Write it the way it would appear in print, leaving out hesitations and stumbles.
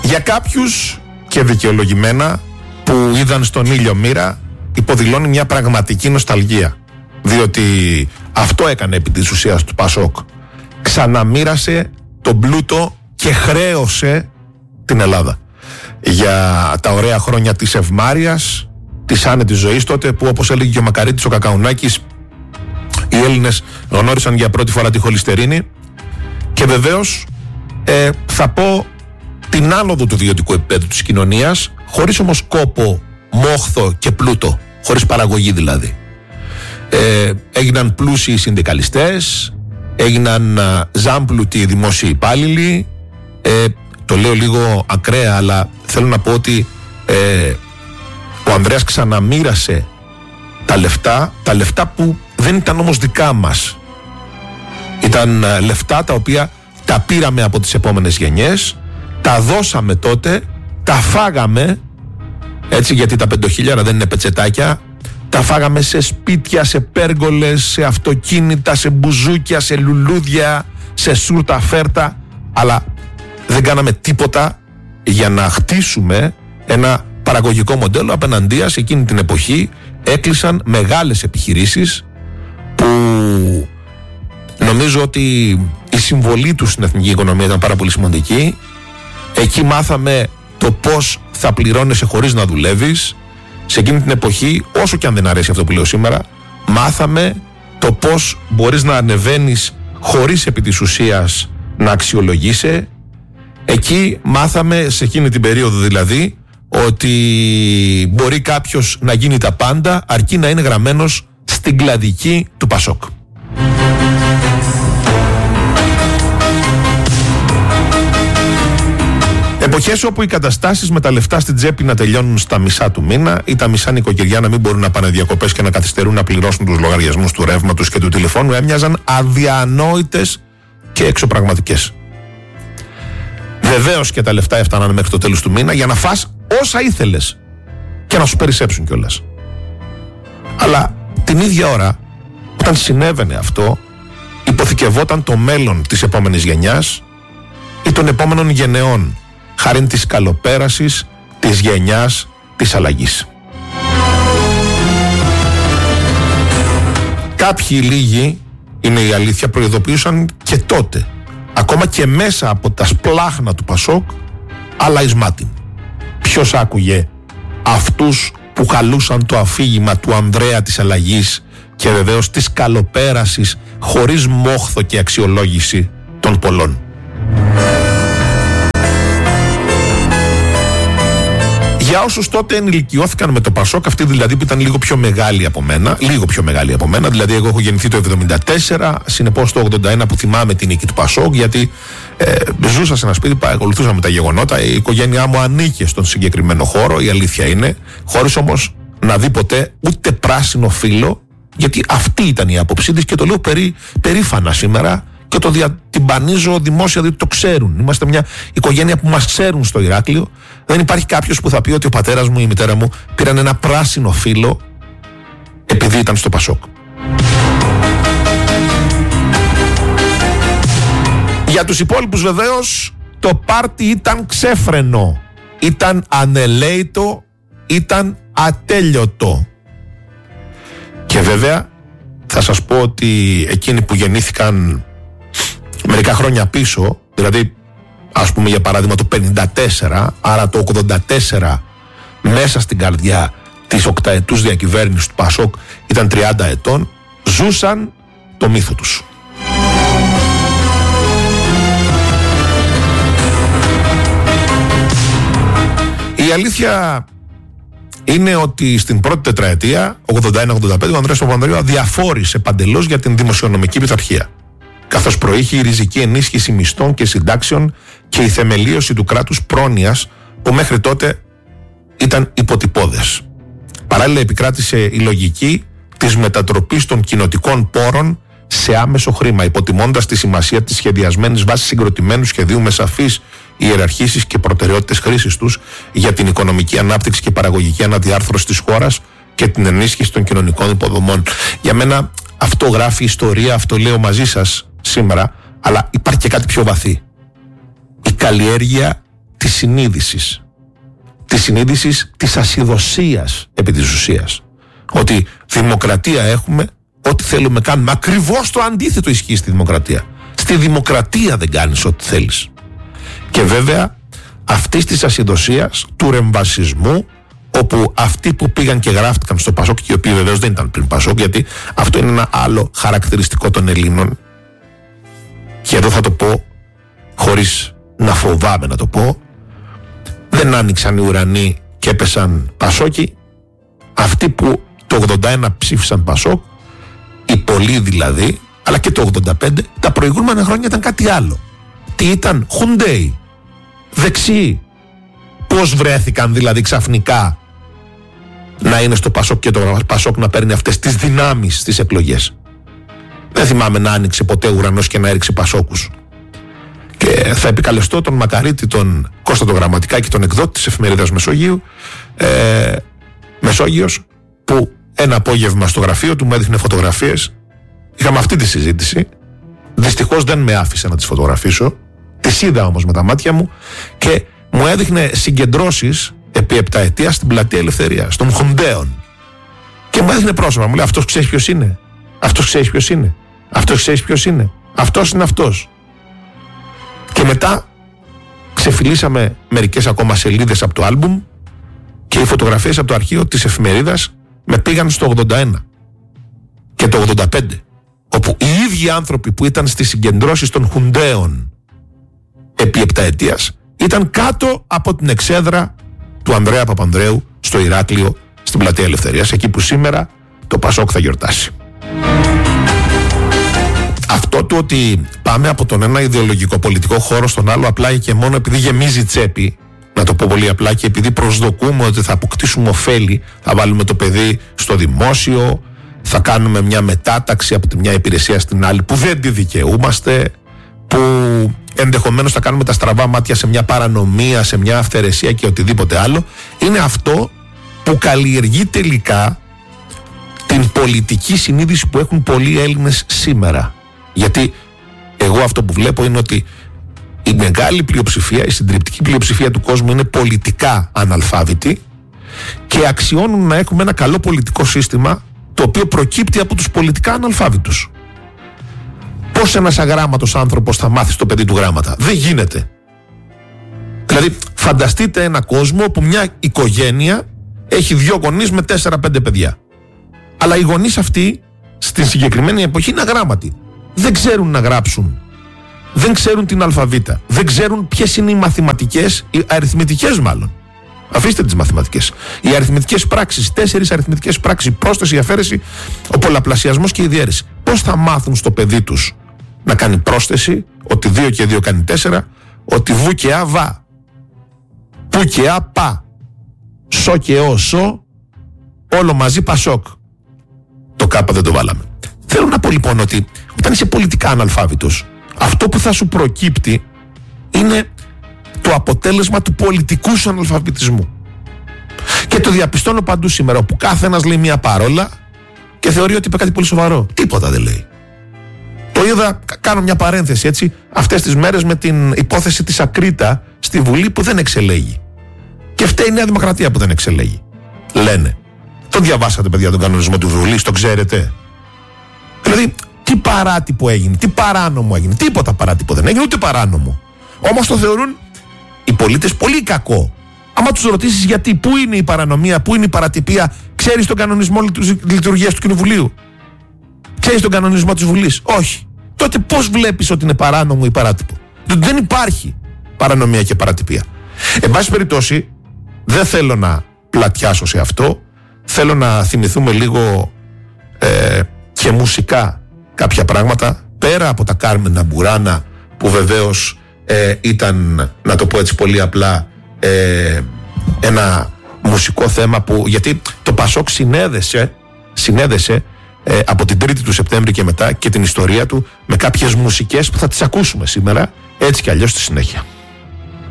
Για κάποιους, και δικαιολογημένα, που είδαν στον ήλιο μοίρα, υποδηλώνει μια πραγματική νοσταλγία. Διότι αυτό έκανε επί της ουσίας του Πασόκ. Ξαναμοίρασε τον πλούτο και χρέωσε την Ελλάδα για τα ωραία χρόνια της ευμάρειας, της άνετης ζωής τότε, που όπως έλεγε και ο Μακαρίτης ο Κακαουνάκης, οι Έλληνες γνώρισαν για πρώτη φορά τη χολυστερίνη. Και βεβαίως θα πω την άνοδο του ιδιωτικού επίπεδου της κοινωνίας, χωρίς όμως κόπο, μόχθο και πλούτο, χωρίς παραγωγή δηλαδή. Έγιναν πλούσιοι συνδικαλιστές, έγιναν ζάμπλουτοι δημόσιοι υπάλληλοι. Το λέω λίγο ακραία, αλλά θέλω να πω ότι ο Ανδρέας ξαναμοίρασε τα λεφτά που δεν ήταν όμως δικά μας. Ήταν λεφτά τα οποία τα πήραμε από τις επόμενες γενιές, τα δώσαμε τότε, τα φάγαμε, έτσι, γιατί τα 5.000 δεν είναι πετσετάκια. Τα φάγαμε σε σπίτια, σε πέργολες, σε αυτοκίνητα, σε μπουζούκια, σε λουλούδια, σε σούρτα φέρτα, αλλά δεν κάναμε τίποτα για να χτίσουμε ένα παραγωγικό μοντέλο. Απέναντίας, εκείνη την εποχή έκλεισαν μεγάλες επιχειρήσεις που νομίζω ότι η συμβολή τους στην εθνική οικονομία ήταν πάρα πολύ σημαντική. Εκεί μάθαμε το πώς θα πληρώνεσαι χωρίς να δουλεύεις. Σε εκείνη την εποχή, όσο και αν δεν αρέσει αυτό που λέω σήμερα, μάθαμε το πώς μπορείς να ανεβαίνεις χωρίς επί της ουσίας να αξιολογείσαι. Εκεί μάθαμε, σε εκείνη την περίοδο δηλαδή, ότι μπορεί κάποιος να γίνει τα πάντα αρκεί να είναι γραμμένος στην κλαδική του Πασόκ. Εποχές όπου οι καταστάσεις με τα λεφτά στην τσέπη να τελειώνουν στα μισά του μήνα ή τα μισά νοικοκυριά να μην μπορούν να πάνε διακοπές και να καθυστερούν να πληρώσουν τους λογαριασμούς του ρεύματος και του τηλεφώνου, έμοιαζαν αδιανόητες και εξωπραγματικές. Βεβαίως και τα λεφτά έφταναν μέχρι το τέλος του μήνα για να φας όσα ήθελες και να σου περισσέψουν κιόλας. Αλλά την ίδια ώρα, όταν συνέβαινε αυτό, υποθηκευόταν το μέλλον της επόμενης γενιάς ή των επόμενων γενεών, χάριν της καλοπέρασης της γενιάς της αλλαγής. Κάποιοι λίγοι, είναι η αλήθεια, προειδοποιούσαν και τότε, ακόμα και μέσα από τα σπλάχνα του Πασόκ, αλλά εις μάτιν. Ποιος άκουγε αυτούς που χαλούσαν το αφήγημα του Ανδρέα της αλλαγής και βεβαίως της καλοπέρασης, χωρίς μόχθο και αξιολόγηση των πολλών. Για όσους τότε ενηλικιώθηκαν με το Πασόκ, αυτοί δηλαδή που ήταν λίγο πιο μεγάλοι από μένα, δηλαδή εγώ έχω γεννηθεί το 1974, συνεπώς το 1981 που θυμάμαι την νίκη του Πασόκ, γιατί ζούσα σε ένα σπίτι, παρακολουθούσαμε τα γεγονότα, η οικογένειά μου ανήκε στον συγκεκριμένο χώρο, η αλήθεια είναι, χωρίς όμως να δει ποτέ ούτε πράσινο φύλλο, γιατί αυτή ήταν η άποψή της και το λέω περήφανα σήμερα και το διατυμπανίζω δημόσια, διότι το ξέρουν. Είμαστε μια οικογένεια που μας ξέρουν στο Ηράκλειο. Δεν υπάρχει κάποιος που θα πει ότι ο πατέρας μου ή η μητέρα μου πήραν ένα πράσινο φύλλο επειδή ήταν στο Πασόκ. Για τους υπόλοιπους βεβαίως το πάρτι ήταν ξέφρενο, ήταν ανελαίητο, ήταν ατέλειωτο. Και βέβαια θα σας πω ότι εκείνοι που γεννήθηκαν μερικά χρόνια πίσω, δηλαδή ας πούμε για παράδειγμα το 54, άρα το 84, μέσα στην καρδιά της οκταετούς διακυβέρνησης του Πασόκ ήταν 30 ετών, ζούσαν το μύθο τους. Η αλήθεια είναι ότι στην πρώτη τετραετία, 81-85, ο Ανδρέας Παπανδρέου αδιαφόρησε παντελώς για την δημοσιονομική πειθαρχία, καθώς προείχε η ριζική ενίσχυση μισθών και συντάξεων και η θεμελίωση του κράτους πρόνοιας που μέχρι τότε ήταν υποτυπώδες. Παράλληλα επικράτησε η λογική της μετατροπής των κοινοτικών πόρων σε άμεσο χρήμα, υποτιμώντας τη σημασία της σχεδιασμένης βάσης συγκροτημένου σχεδίου με σαφείς ιεραρχήσεις και προτεραιότητες χρήσης τους για την οικονομική ανάπτυξη και παραγωγική αναδιάρθρωση της χώρας και την ενίσχυση των κοινωνικών υποδομών. Για μένα αυτό γράφει ιστορία, αυτό λέω μαζί σας σήμερα, αλλά υπάρχει και κάτι πιο βαθύ. Η καλλιέργεια της συνείδησης. Της συνείδησης της ασυδοσίας επί της ουσίας. Ότι δημοκρατία έχουμε, ό,τι θέλουμε κάνουμε. Ακριβώς το αντίθετο ισχύει στη δημοκρατία. Στη δημοκρατία δεν κάνεις ό,τι θέλεις. Και βέβαια αυτής της ασυδοσίας, του ρεμβασισμού, όπου αυτοί που πήγαν και γράφτηκαν στο Πασόκ, και οι οποίοι βεβαίως δεν ήταν πριν Πασόκ, γιατί αυτό είναι ένα άλλο χαρακτηριστικό των Ελλήνων, και εδώ θα το πω χωρίς να φοβάμαι να το πω, δεν άνοιξαν οι ουρανοί και έπεσαν Πασόκοι. Αυτοί που το 81 ψήφισαν Πασόκ, οι πολλοί δηλαδή, αλλά και το 85, τα προηγούμενα χρόνια ήταν κάτι άλλο. Τι ήταν? Χουντέι, δεξιοί. Πώς βρέθηκαν δηλαδή ξαφνικά να είναι στο Πασόκ και το Πασόκ να παίρνει αυτές τις δυνάμεις στις εκλογές? Δεν θυμάμαι να άνοιξε ποτέ ουρανός και να έριξε Πασόκους. Και θα επικαλεστώ τον Μακαρίτη, τον Κώστα τον Γραμματικάκη, τον εκδότη της εφημερίδας Μεσογείου, Μεσόγειος, που ένα απόγευμα στο γραφείο του μου έδειχνε φωτογραφίες. Είχαμε αυτή τη συζήτηση. Δυστυχώς δεν με άφησε να τις φωτογραφίσω. Τις είδα όμως με τα μάτια μου και μου έδειχνε συγκεντρώσεις επί 7 ετία στην Πλατεία Ελευθερίας, των Χουντέων. Και μου έδειχνε πρόσωπα. Μου λέει, αυτός ξέρεις ποιος είναι? Αυτός ξέρεις ποιος είναι? Αυτός ξέρεις ποιος είναι? Αυτός είναι αυτός. Και μετά ξεφυλίσαμε μερικές ακόμα σελίδες από το άλμπουμ και οι φωτογραφίες από το αρχείο της εφημερίδας με πήγαν στο 81 και το 85, όπου οι ίδιοι άνθρωποι που ήταν στις συγκεντρώσεις των Χουντέων επί 7 ετίας ήταν κάτω από την εξέδρα του Ανδρέα Παπανδρέου στο Ηράκλειο, στην Πλατεία Ελευθερίας, εκεί που σήμερα το Πασόκ θα γιορτάσει. Αυτό του ότι πάμε από τον ένα ιδεολογικό πολιτικό χώρο στον άλλο απλά και μόνο επειδή γεμίζει τσέπη, να το πω πολύ απλά, και επειδή προσδοκούμε ότι θα αποκτήσουμε ωφέλη, θα βάλουμε το παιδί στο δημόσιο, θα κάνουμε μια μετάταξη από τη μια υπηρεσία στην άλλη που δεν τη δικαιούμαστε, που ενδεχομένως θα κάνουμε τα στραβά μάτια σε μια παρανομία, σε μια αυθαιρεσία και οτιδήποτε άλλο, είναι αυτό που καλλιεργεί τελικά την πολιτική συνείδηση που έχουν πολλοί Έλληνες σήμερα. Γιατί εγώ αυτό που βλέπω είναι ότι η μεγάλη πλειοψηφία, η συντριπτική πλειοψηφία του κόσμου είναι πολιτικά αναλφάβητοι και αξιώνουν να έχουμε ένα καλό πολιτικό σύστημα το οποίο προκύπτει από τους πολιτικά αναλφάβητους. Πώς ένας αγράμματος άνθρωπος θα μάθει στο παιδί του γράμματα? Δεν γίνεται. Δηλαδή φανταστείτε ένα κόσμο όπου μια οικογένεια έχει 2 γονείς με 4-5 παιδιά. Αλλά οι γονείς αυτοί στην συγκεκριμένη εποχή είναι αγράμματοι. Δεν ξέρουν να γράψουν. Δεν ξέρουν την αλφαβήτα. Δεν ξέρουν ποιες είναι οι μαθηματικές, οι αριθμητικές μάλλον. Αφήστε τις μαθηματικές. Οι αριθμητικές πράξεις, 4 αριθμητικές πράξεις, η πρόσθεση, η αφαίρεση, ο πολλαπλασιασμός και η διαίρεση. Πώς θα μάθουν στο παιδί τους να κάνει πρόσθεση, ότι 2 και 2 κάνει 4, ότι βου και α βα, που και α πα, σο και ο σο, όλο μαζί Πασόκ. Το κάπα δεν το βάλαμε. Θέλω να πω λοιπόν ότι όταν είσαι πολιτικά αναλφάβητος, αυτό που θα σου προκύπτει είναι το αποτέλεσμα του πολιτικού σου αναλφαβητισμού. Και το διαπιστώνω παντού σήμερα, όπου κάθε ένας λέει μια παρόλα και θεωρεί ότι είπε κάτι πολύ σοβαρό. Τίποτα δεν λέει. Το είδα, κάνω μια παρένθεση έτσι, αυτές τις μέρες με την υπόθεση της Ακρίτα στη Βουλή που δεν εξελέγει. Και φταίει η Νέα Δημοκρατία που δεν εξελέγει. Λένε. Το διαβάσατε, παιδιά, τον κανονισμό του Βουλής, το ξέρετε? Δηλαδή, τι παράτυπο έγινε, τι παράνομο έγινε? Τίποτα παράτυπο δεν έγινε, ούτε παράνομο. Όμως το θεωρούν οι πολίτες πολύ κακό. Άμα τους ρωτήσεις γιατί, πού είναι η παρανομία, πού είναι η παρατυπία, ξέρεις τον κανονισμό λειτουργίας του Κοινοβουλίου? Ξέρεις τον κανονισμό της Βουλής? Όχι. Τότε πώς βλέπεις ότι είναι παράνομο ή παράτυπο? Δεν υπάρχει παρανομία και παρατυπία. Εν πάση περιπτώσει, δεν θέλω να πλατιάσω σε αυτό. Θέλω να θυμηθούμε λίγο και μουσικά κάποια πράγματα, πέρα από τα Κάρμενα Μπουράνα, που βεβαίως ήταν, να το πω έτσι πολύ απλά, ένα μουσικό θέμα που, γιατί το Πασόκ συνέδεσε από την 3η του Σεπτέμβρη και μετά και την ιστορία του με κάποιες μουσικές που θα τις ακούσουμε σήμερα, έτσι κι αλλιώς στη συνέχεια.